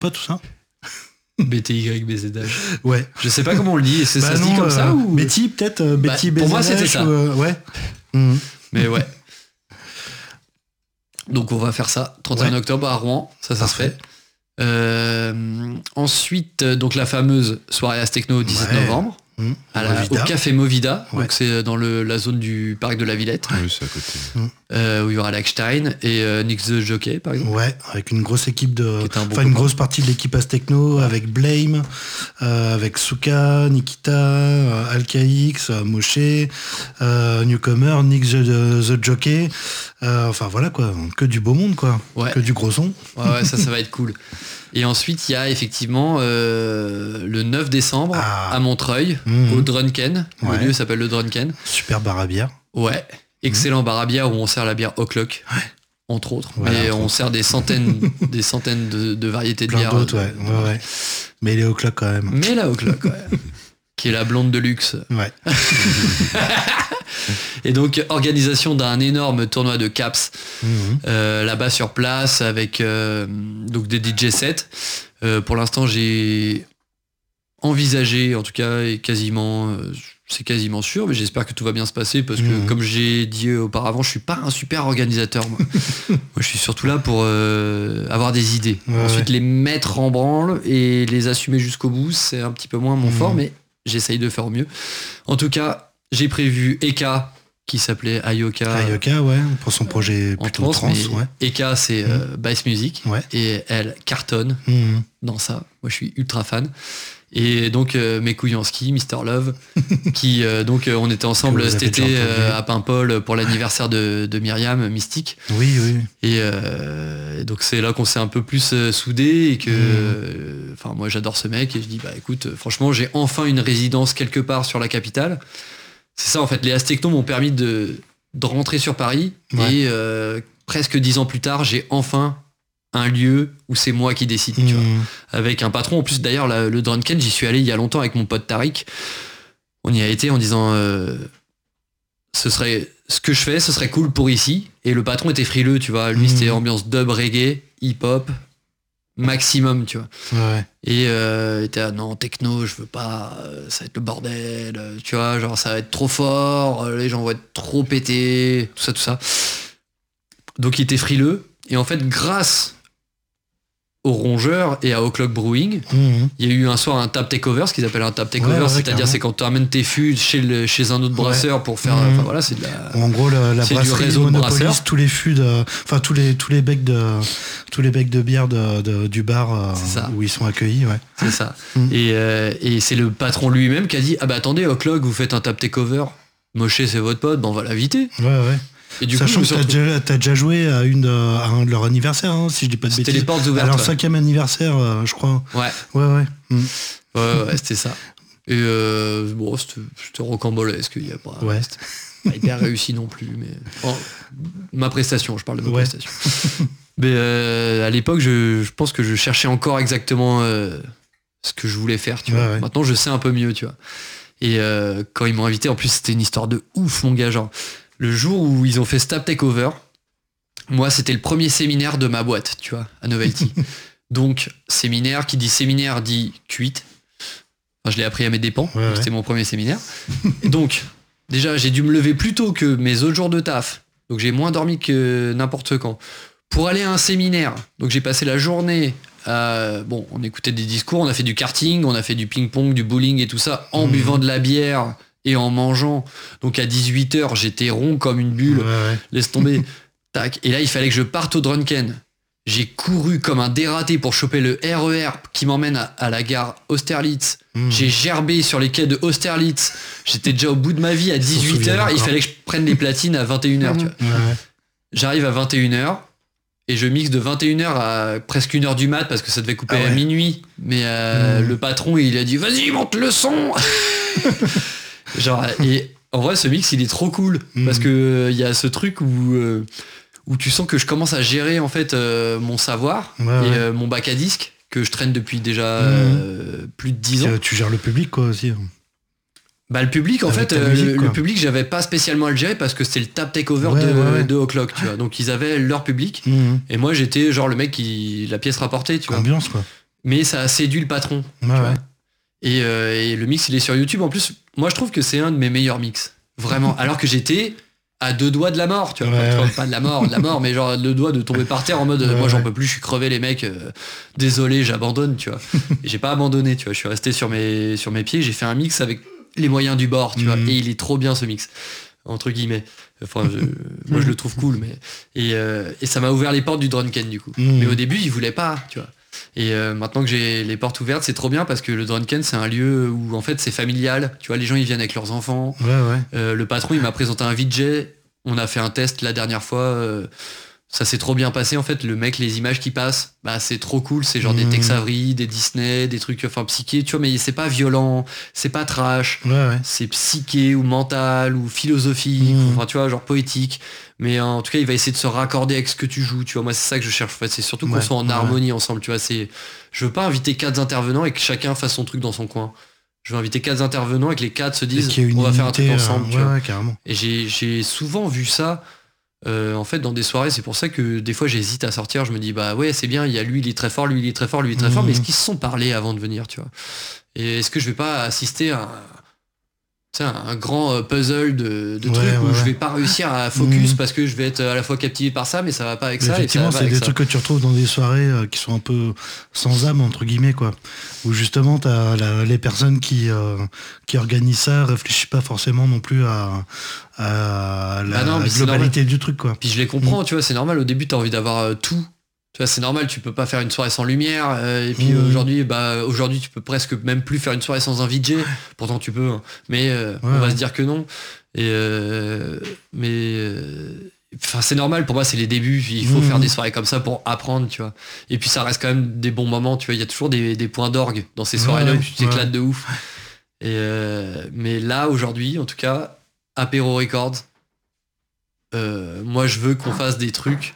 Pas tout ça. BTY, BZH. Ouais. Je sais pas comment on le dit. Ça se dit comme ça ou... Betty, peut-être. Betty, pour moi, c'était ça. ouais. Mmh. Mais ouais. Donc, on va faire ça. 31 octobre à Rouen. Ça se fait. Ensuite, donc la fameuse soirée As Techno 17 novembre. Au Café Movida, donc c'est dans la zone du parc de la Villette. Oui, c'est à côté. Où il y aura Lackstein et Nix the Jockey, par exemple. Ouais, avec une grosse équipe une grosse partie de l'équipe As Techno, avec Blame, avec Suka, Nikita, Alkaix, Moshe, Newcomer, Nix the Jockey. Enfin voilà quoi, que du beau monde quoi, que du gros son. Ouais, ça va être cool. Et ensuite, il y a effectivement le 9 décembre à Montreuil, au Drunken. Le lieu s'appelle le Drunken. Super bar à bière. Ouais, excellent bar à bière où on sert la bière O'Clock, entre autres. Voilà, mais on sert des centaines de variétés de bières. Plein d'autres, ouais. Mais les O'Clock quand même. Mais la O'Clock, ouais. Qui est la blonde de luxe. Ouais. Et donc, organisation d'un énorme tournoi de caps là-bas sur place avec donc des DJ sets. Pour l'instant, j'ai envisagé, en tout cas, et quasiment, c'est quasiment sûr, mais j'espère que tout va bien se passer parce que, comme j'ai dit auparavant, je suis pas un super organisateur. Moi, je suis surtout là pour avoir des idées. Ensuite, les mettre en branle et les assumer jusqu'au bout, c'est un petit peu moins mon fort, mais j'essaye de faire au mieux. En tout cas, j'ai prévu Eka, qui s'appelait Ayoka. Ayoka, ouais, pour son projet plutôt trans. Eka, c'est Bass Music. Ouais. Et elle cartonne dans ça. Moi, je suis ultra fan. Et donc, mes couilles en ski, Mr. Love, qui, donc, on était ensemble cet été à Paimpol pour l'anniversaire de Myriam, Mystique. Oui. Et donc, c'est là qu'on s'est un peu plus soudés et que, enfin, moi, j'adore ce mec et je dis, bah, écoute, franchement, j'ai enfin une résidence quelque part sur la capitale. C'est ça, en fait, les As Techno m'ont permis de rentrer sur Paris et presque 10 ans plus tard, j'ai enfin un lieu où c'est moi qui décide, tu vois, avec un patron. En plus, d'ailleurs, le Drunken, j'y suis allé il y a longtemps avec mon pote Tariq. On y a été en disant ce que je fais, ce serait cool pour ici. Et le patron était frileux, tu vois. Lui, c'était ambiance dub, reggae, hip-hop, maximum, tu vois. Ouais. Et il était non, techno, je veux pas, ça va être le bordel, tu vois, genre ça va être trop fort, les gens vont être trop pétés, tout ça. Donc il était frileux. Et en fait, grâce au Rongeur et à O'Clock Brewing, il y a eu un soir un tap takeover, ce qu'ils appellent un tap takeover, c'est-à-dire c'est quand tu amènes tes fûts chez un autre brasseur pour faire, enfin voilà, c'est de la. En gros, la brasserie monopolise tous les fûts, enfin tous les becs de bière du bar où ils sont accueillis, ouais. C'est ça. Et c'est le patron lui-même qui a dit, ah bah attendez, O'Clock, vous faites un tap takeover, Moshe c'est votre pote, on va l'inviter. Ouais. Et du Sachant coup, t'as déjà joué à un de leurs anniversaires, hein, si je dis pas de bêtises. C'était les portes ouvertes. À leur 5e anniversaire, je crois. Ouais, c'était ça. Et bon, c'était rocambolesque, il y a pas. Ouais. C'était pas hyper réussi non plus, mais ma prestation, je parle de ma prestation. Mais à l'époque, je pense que je cherchais encore exactement ce que je voulais faire, tu vois. Ouais. Maintenant, je sais un peu mieux, tu vois. Et quand ils m'ont invité, en plus, c'était une histoire de ouf, mon gars, genre. Le jour où ils ont fait Tap Takeover, moi, c'était le premier séminaire de ma boîte, tu vois, à Novelty. Donc, séminaire, qui dit séminaire, dit cuite. Enfin, je l'ai appris à mes dépens, c'était mon premier séminaire. Et donc, déjà, j'ai dû me lever plus tôt que mes autres jours de taf. Donc, j'ai moins dormi que n'importe quand. Pour aller à un séminaire, donc j'ai passé la journée on écoutait des discours, on a fait du karting, on a fait du ping-pong, du bowling et tout ça, en buvant de la bière et en mangeant. Donc à 18h, j'étais rond comme une bulle. Laisse tomber. Tac. Et là, il fallait que je parte au Drunken. J'ai couru comme un dératé pour choper le RER qui m'emmène à la gare Austerlitz. J'ai gerbé sur les quais de Austerlitz. J'étais déjà au bout de ma vie à 18h. Il fallait que je prenne les platines à 21h. Tu vois. J'arrive à 21h et je mixe de 21h à presque 1h du mat parce que ça devait couper à minuit. Mais le patron, il a dit « Vas-y, monte le son !» Genre, et en vrai, ce mix, il est trop cool parce que il y a ce truc où tu sens que je commence à gérer en fait mon savoir et mon bac à disque que je traîne depuis déjà plus de 10 ans. Tu gères le public quoi aussi. Bah le public en fait, le public j'avais pas spécialement à le gérer parce que c'était le tap takeover de O'Clock, tu vois. Donc ils avaient leur public et moi j'étais genre le mec qui la pièce rapportée, tu vois. Ambiance quoi. mais ça a séduit le patron. Et le mix, il est sur YouTube. En plus, moi, je trouve que c'est un de mes meilleurs mix. Vraiment. Alors que j'étais à 2 doigts de la mort, tu vois. Pas de la mort, mais genre 2 doigts de tomber par terre en mode moi, j'en peux plus, je suis crevé, les mecs. Désolé, j'abandonne, tu vois. Et j'ai pas abandonné, tu vois. Je suis resté sur mes pieds. J'ai fait un mix avec les moyens du bord, tu vois. Et il est trop bien, ce mix. Entre guillemets. Enfin, moi, je le trouve cool, mais. Et ça m'a ouvert les portes du Drunken, du coup. Mais au début, il voulait pas, tu vois. Et maintenant que j'ai les portes ouvertes, c'est trop bien parce que le Drunken, c'est un lieu où en fait c'est familial. Tu vois, les gens ils viennent avec leurs enfants. Le patron il m'a présenté un VJ. On a fait un test la dernière fois. Ça s'est trop bien passé en fait. Le mec, les images qui passent, bah c'est trop cool. C'est genre des Tex Avery, des Disney, des trucs enfin psyché. Tu vois, mais c'est pas violent, c'est pas trash. C'est psyché ou mental ou philosophique. Enfin tu vois, genre poétique. Mais en tout cas, il va essayer de se raccorder avec ce que tu joues, tu vois. Moi, c'est ça que je cherche. En fait, c'est surtout qu'on soit en harmonie ensemble, tu vois. Je veux pas inviter 4 intervenants et que chacun fasse son truc dans son coin. Je veux inviter 4 intervenants et que les 4 se disent, on va faire un truc ensemble, tu vois. Carrément. Et j'ai souvent vu ça, en fait, dans des soirées. C'est pour ça que des fois, j'hésite à sortir. Je me dis, bah ouais, c'est bien. Il y a lui, il est très fort, lui, il est très fort, lui, il est très fort. Mais est-ce qu'ils se sont parlé avant de venir, tu vois? Et est-ce que je vais pas assister à un grand puzzle de trucs où je vais pas réussir à focus parce que je vais être à la fois captivé par ça, mais ça va pas avec ça. Effectivement, c'est des trucs que tu retrouves dans des soirées qui sont un peu sans âme, entre guillemets, quoi. Où justement, t'as les personnes qui organisent ça réfléchissent pas forcément non plus à la globalité du truc, quoi. Puis je les comprends, tu vois, c'est normal. Au début, t'as envie d'avoir tout. Tu vois, c'est normal, tu peux pas faire une soirée sans lumière. Et puis aujourd'hui, tu peux presque même plus faire une soirée sans un VJ. Pourtant, tu peux. Hein. Mais on va se dire que non. Enfin, c'est normal. Pour moi, c'est les débuts. Il faut faire des soirées comme ça pour apprendre, tu vois. Et puis, ça reste quand même des bons moments. Tu vois, il y a toujours des points d'orgue dans ces soirées-là où tu t'éclates de ouf. Mais là, aujourd'hui, en tout cas, Apéro Records, moi, je veux qu'on fasse des trucs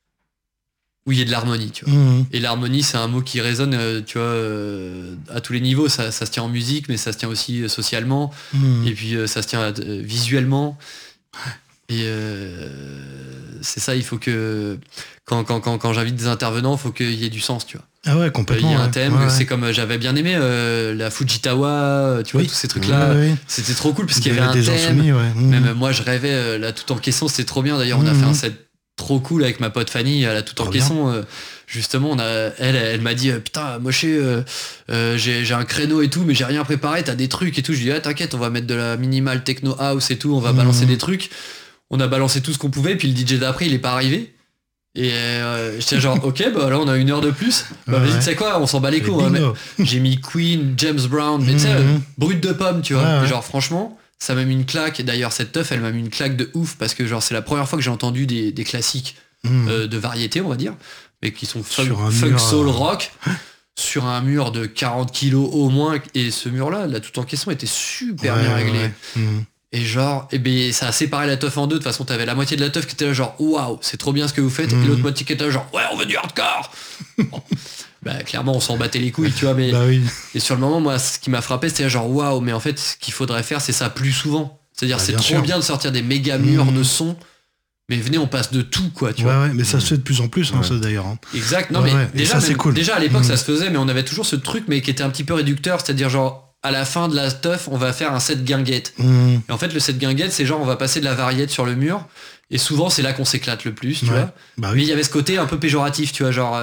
où il y a de l'harmonie, tu vois. Et l'harmonie, c'est un mot qui résonne, tu vois, à tous les niveaux. Ça se tient en musique, mais ça se tient aussi socialement. Et puis, ça se tient visuellement. Et c'est ça, il faut que... Quand j'invite des intervenants, il faut qu'il y ait du sens, tu vois. Ah ouais, complètement. Il y a un thème, c'est comme j'avais bien aimé la Fujitawa, tu vois, tous ces trucs-là. C'était trop cool, parce qu'il y avait un thème. Même moi, je rêvais, la Tout en caisson, c'était trop bien. D'ailleurs, on a fait un set trop cool avec ma pote Fanny à la Tout en caisson. Justement, elle m'a dit putain, Moshe, j'ai un créneau et tout, mais j'ai rien préparé, t'as des trucs et tout. Je lui dis t'inquiète, on va mettre de la minimal techno house et tout, on va balancer des trucs. On a balancé tout ce qu'on pouvait, puis le DJ d'après il est pas arrivé. Et j'étais genre ok, bah là on a 1 heure de plus. Bah vas-y, tu sais quoi, on s'en bat les couilles. Hein, j'ai mis Queen, James Brown, mais tu sais, brut de pomme, tu vois. Et genre franchement, ça m'a mis une claque. Et d'ailleurs cette teuf, elle m'a mis une claque de ouf parce que genre c'est la première fois que j'ai entendu des classiques de variété, on va dire, mais qui sont funk soul rock sur un mur de 40 kilos au moins. Et ce mur-là, Tout en caisson, était super bien réglé. Et genre, ça a séparé la teuf en deux. De toute façon, t'avais la moitié de la teuf qui était là genre waouh, c'est trop bien ce que vous faites, et l'autre moitié qui était là genre ouais, on veut du hardcore. Bon. Bah clairement on s'en battait les couilles, tu vois, mais et sur le moment, moi ce qui m'a frappé, c'était genre waouh, mais en fait ce qu'il faudrait faire, c'est ça plus souvent. C'est-à-dire c'est trop bien de sortir des méga murs de son, mais venez, on passe de tout, quoi, tu vois. Mais ça se fait de plus en plus, ça d'ailleurs. Exact. Non mais déjà, ça, c'est cool. Déjà à l'époque ça se faisait, mais on avait toujours ce truc, mais qui était un petit peu réducteur, c'est-à-dire genre à la fin de la teuf, on va faire un set guinguette. Et en fait, le set guinguette, c'est genre on va passer de la variette sur le mur. Et souvent, c'est là qu'on s'éclate le plus, tu vois. Mais il y avait ce côté un peu péjoratif, tu vois, genre.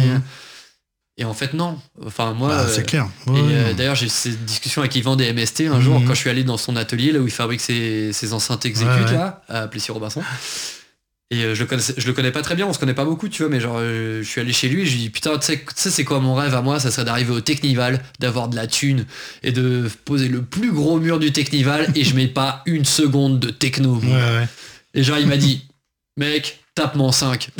Et en fait, non. Enfin, moi. C'est clair. D'ailleurs, j'ai eu cette discussion avec Yvan des MST un jour, quand je suis allé dans son atelier, là où il fabrique ses enceintes Execute, là, à Plessis-Robinson. Et je le connais pas très bien, on se connaît pas beaucoup, tu vois, mais genre je suis allé chez lui et je lui dis putain, tu sais c'est quoi mon rêve à moi, ça serait d'arriver au Technival, d'avoir de la thune et de poser le plus gros mur du Technival et je mets pas 1 seconde de techno. Et genre il m'a dit mec, tape-moi en 5.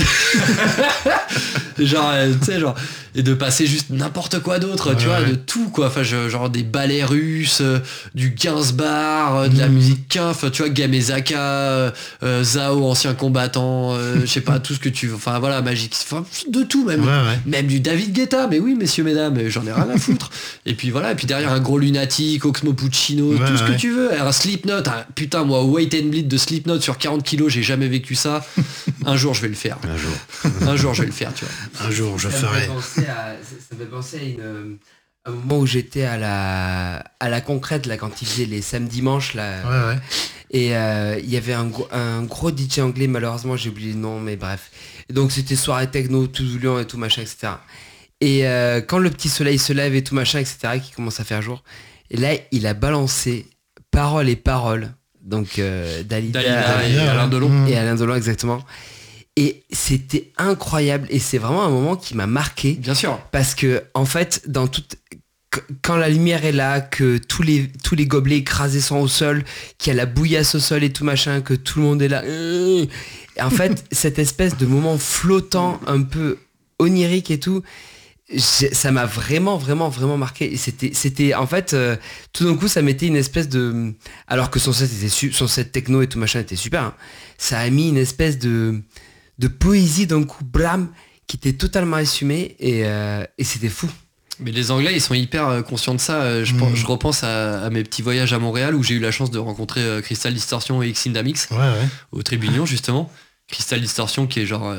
Genre tu sais, genre, et de passer juste n'importe quoi d'autre, tu vois, de tout, quoi. Enfin, genre des ballets russes, du Gainsbourg, de la musique Kinf, tu vois, Gamezaka, Zao, ancien combattant, je sais pas, tout ce que tu veux. Enfin, voilà, magique. Enfin, de tout, même. Même du David Guetta, mais oui, messieurs, mesdames, j'en ai rien à foutre. Et puis voilà, et puis derrière un gros lunatique, Oxmo Puccino, tout ce que tu veux. Un Slipknot, putain, moi, Wait and Bleed de Slipknot sur 40 kilos, j'ai jamais vécu ça. Un jour je vais le faire. Un jour je vais le faire, tu vois. Un jour je ferai. Ça me fait penser à un moment où j'étais à la Concrète, là, quand ils faisaient les samedis-dimanches, là. Ouais. Et il y avait un gros DJ anglais, malheureusement j'ai oublié le nom, mais bref. Et donc c'était soirée techno, tout Lyon et tout machin, etc. Et quand le petit soleil se lève et tout machin, etc., qui commence à faire jour, et là il a balancé Paroles et Paroles, donc Dalida et Alain Delon. Et Alain Delon, exactement. Et c'était incroyable, et c'est vraiment un moment qui m'a marqué. Bien sûr. Parce que en fait, quand la lumière est là, que tous les gobelets écrasés sont au sol, qu'il y a la bouillasse au sol et tout machin, que tout le monde est là. Et en fait, cette espèce de moment flottant, un peu onirique et tout, ça m'a vraiment marqué. Et c'était en fait, tout d'un coup, ça mettait une espèce de... Alors que son set techno et tout machin était super, hein, ça a mis une espèce de poésie d'un coup, blam, qui était totalement assumée, et c'était fou. Mais les Anglais, ils sont hyper conscients de ça. Je repense à mes petits voyages à Montréal où j'ai eu la chance de rencontrer Crystal Distortion et X-Indamix au Tribunion, justement. Crystal Distortion qui est genre...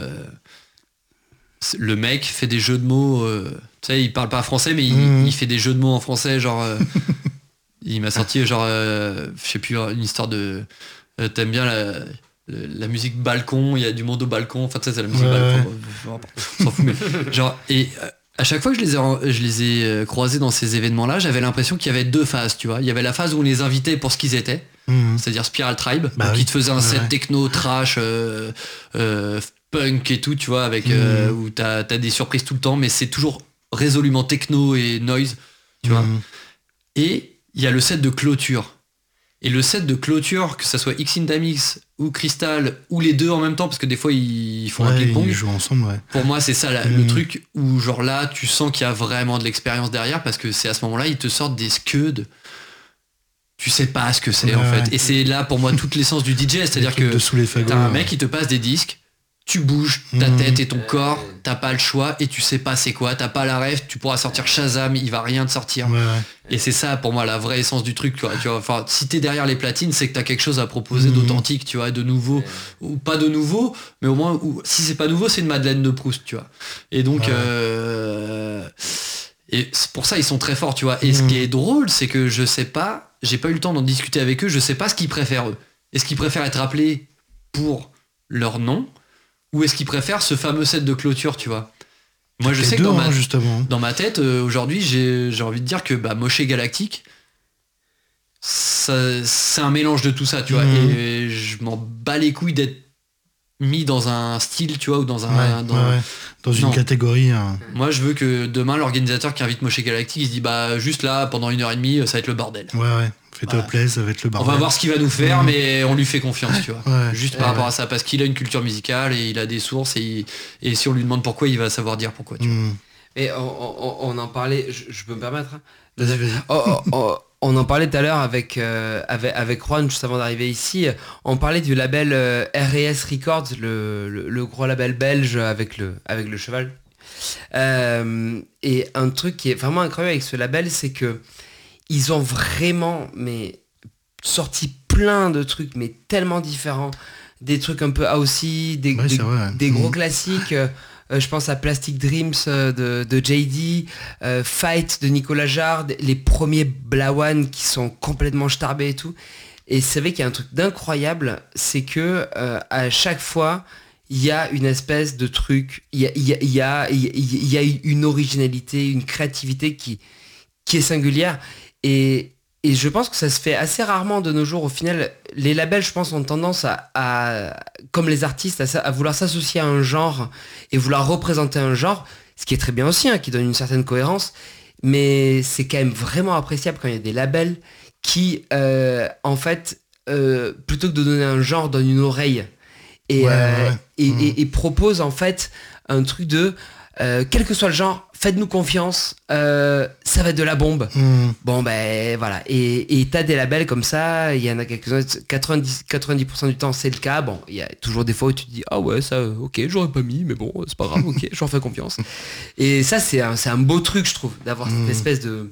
le mec fait des jeux de mots... tu sais, il parle pas français, mais il fait des jeux de mots en français, genre... il m'a sorti genre... je sais plus, une histoire de... t'aimes bien la musique balcon, il y a du monde au balcon, enfin ça c'est la musique balcon, on s'en fout, mais genre... À chaque fois que je les ai croisés dans ces événements-là, j'avais l'impression qu'il y avait deux phases, tu vois. Il y avait la phase où on les invitait pour ce qu'ils étaient, c'est-à-dire Spiral Tribe, qui te faisait un set techno, trash, punk et tout, tu vois, avec où t'as des surprises tout le temps, mais c'est toujours résolument techno et noise, tu vois. Et il y a le set de clôture. Et le set de clôture, que ça soit X-Indamix ou Crystal, ou les deux en même temps, parce que des fois ils font un ping-pong. Ils jouent ensemble, Pour moi, c'est ça le truc où, genre là, tu sens qu'il y a vraiment de l'expérience derrière, parce que c'est à ce moment-là, ils te sortent des scuds. Tu sais pas ce que c'est, en fait. Et c'est là, pour moi, toute l'essence du DJ, c'est-à-dire que t'as un mec qui te passe des disques, tu bouges ta tête et ton corps, t'as pas le choix et tu sais pas c'est quoi, t'as pas la ref, tu pourras sortir Shazam, il va rien te sortir. Et c'est ça pour moi la vraie essence du truc, tu vois. Enfin, si t'es derrière les platines, c'est que t'as quelque chose à proposer d'authentique, tu vois, de nouveau, ou pas de nouveau, mais au moins, si c'est pas nouveau, c'est une Madeleine de Proust, tu vois. Et donc, et c'est pour ça ils sont très forts, tu vois. Et ce qui est drôle, c'est que je sais pas, j'ai pas eu le temps d'en discuter avec eux, je sais pas ce qu'ils préfèrent eux. Est-ce qu'ils préfèrent être appelés pour leur nom, ou est-ce qu'ils préfèrent ce fameux set de clôture, tu vois? Moi je sais que dans ma tête, aujourd'hui, j'ai envie de dire que Moshe Galactique, c'est un mélange de tout ça, tu vois. Et je m'en bats les couilles d'être mis dans un style, tu vois, ou dans une catégorie. Moi je veux que demain l'organisateur qui invite Moshe Galactique, il se dit juste là, pendant 1h30, ça va être le bordel. Fais-toi plaisir, ça va être le bordel. On va voir ce qu'il va nous faire, mais on lui fait confiance, tu vois. Juste par rapport à ça, parce qu'il a une culture musicale et il a des sources, et si on lui demande pourquoi, il va savoir dire pourquoi, tu vois. Et on en parlait, je peux me permettre, hein. Vas-y. On en parlait tout à l'heure avec Juan, juste avant d'arriver ici. On parlait du label R&S Records, le gros label belge avec le cheval. Et un truc qui est vraiment incroyable avec ce label, c'est que ils ont vraiment sorti plein de trucs, mais tellement différents. Des trucs un peu housey, des gros classiques. Je pense à Plastic Dreams de JD, Fight de Nicolas Jarre, les premiers Blawan qui sont complètement starbés et tout. Et c'est vrai qu'il y a un truc d'incroyable, c'est que à chaque fois, il y a une espèce de truc, il y a une originalité, une créativité qui est singulière. Et je pense que ça se fait assez rarement de nos jours. Au final, les labels, je pense, ont tendance à comme les artistes, à vouloir s'associer à un genre et vouloir représenter un genre, ce qui est très bien aussi, hein, qui donne une certaine cohérence. Mais c'est quand même vraiment appréciable quand il y a des labels qui, en fait, plutôt que de donner un genre, donnent une oreille et proposent en fait un truc de... quel que soit le genre, faites-nous confiance, ça va être de la bombe. Bon voilà, et t'as des labels comme ça, il y en a quelques-uns, 90% du temps c'est le cas. Bon, il y a toujours des fois où tu te dis ah ouais, ça ok, j'aurais pas mis, mais bon c'est pas grave, ok, j'en fais confiance. Et ça c'est un beau truc, je trouve, d'avoir cette espèce de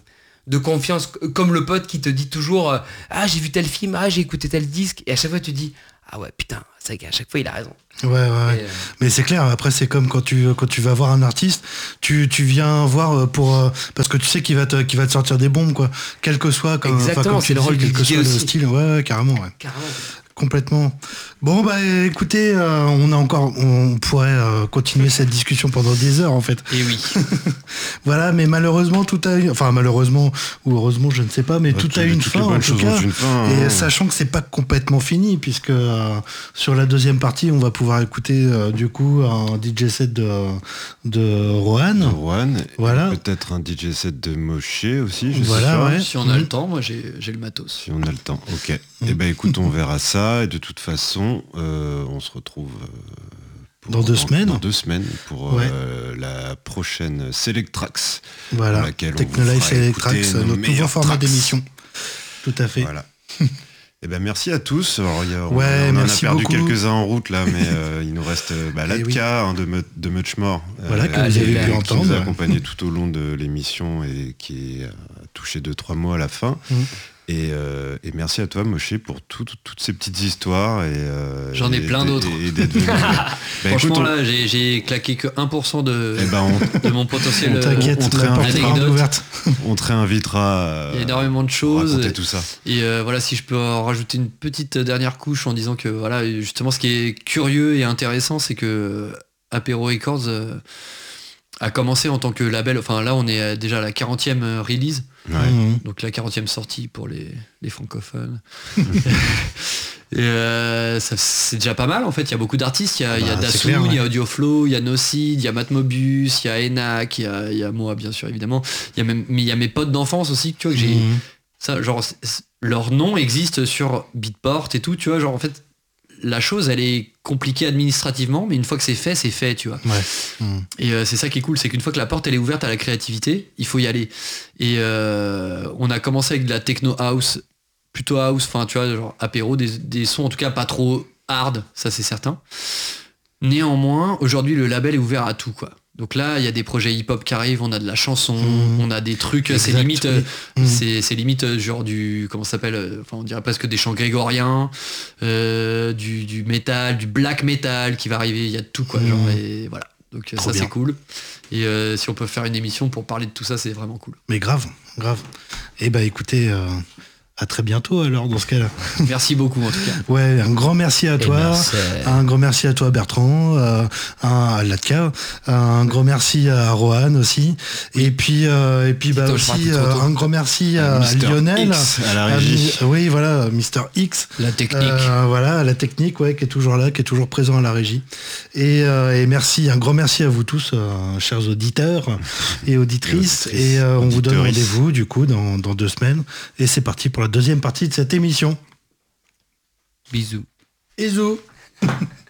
de confiance, comme le pote qui te dit toujours j'ai vu tel film, j'ai écouté tel disque, et à chaque fois tu dis ah ouais putain, c'est vrai qu'à chaque fois il a raison. Ouais. Mais c'est clair, après c'est comme quand tu vas voir un artiste, tu viens voir parce que tu sais qu'il va te sortir des bombes, quoi, quel que soit exactement, c'est le rôle du DJ aussi. Le style, ouais, carrément. Complètement. Bon bah écoutez, on pourrait continuer cette discussion pendant des heures en fait. Et oui. Voilà, mais malheureusement malheureusement ou heureusement je ne sais pas, mais tout a une fin en tout cas. Et sachant que c'est pas complètement fini puisque sur la deuxième partie on va pouvoir écouter du coup un DJ set de Rohan. Voilà. Peut-être un DJ set de Moshe aussi. Si on a le temps, moi j'ai le matos. Si on a le temps, ok. Eh ben écoute, on verra ça. Et de toute façon, on se retrouve dans 2 semaines. Dans 2 semaines pour la prochaine Selectrax. Voilà. Technolife Selectrax, notre nouveau format d'émission. Tout à fait. Voilà. Eh ben merci à tous. Alors, on en a perdu quelques-uns en route là, mais il nous reste Latka de Muchmore. Voilà, que vous avez pu entendre. Qui nous a accompagné tout au long de l'émission et qui a touché 2-3 mots à la fin. Et merci à toi Moshe pour toutes ces petites histoires. J'en ai plein d'autres. Et d'être venu. Franchement là, j'ai claqué que 1% de mon potentiel. On te réinvitera. Il y a énormément de choses. Raconter tout ça. Et voilà, si je peux en rajouter une petite dernière couche en disant que voilà, justement ce qui est curieux et intéressant, c'est que Apéro Records a commencé en tant que label. Enfin là, on est déjà à la 40e release. Donc la 40e sortie pour les francophones. Et c'est déjà pas mal en fait. Il y a beaucoup d'artistes. Il y a Dassoun, il y a Audioflow, il y a Nocid, il y a Matmobius, il y a Enak, il y a moi bien sûr évidemment. Mais il y a mes potes d'enfance aussi, tu vois, que j'ai ça, genre leur nom existe sur Beatport et tout, tu vois, genre en fait la chose elle est compliquée administrativement, mais une fois que c'est fait, tu vois. Et c'est ça qui est cool, c'est qu'une fois que la porte elle est ouverte à la créativité, il faut y aller. Et on a commencé avec de la techno house, plutôt house, enfin tu vois, genre apéro, des sons en tout cas pas trop hard, ça c'est certain. Néanmoins, aujourd'hui le label est ouvert à tout, quoi. Donc là, il y a des projets hip-hop qui arrivent, on a de la chanson, on a des trucs, c'est limite, c'est limite genre du, comment ça s'appelle, enfin on dirait presque des chants grégoriens, du métal, du black metal qui va arriver, il y a de tout, quoi. Genre, et voilà. Donc trop ça bien. C'est cool. Et si on peut faire une émission pour parler de tout ça, c'est vraiment cool. Mais grave. Et bah écoutez, à très bientôt alors dans ce cas-là. Merci beaucoup en tout cas. Ouais, un grand merci à toi. Un grand merci à toi Bertrand, à Latka, un grand merci à Rohan aussi. Oui. Et puis bah aussi un grand merci à Lionel. X, à la régie. Oui, voilà, Mr X. La technique. Voilà, la technique, ouais, qui est toujours là, qui est toujours présent à la régie. Et merci, un grand merci à vous tous, chers auditeurs et auditrices. Et on vous donne rendez-vous du coup dans 2 semaines. Et c'est parti pour la deuxième partie de cette émission. Bisous. Bisous.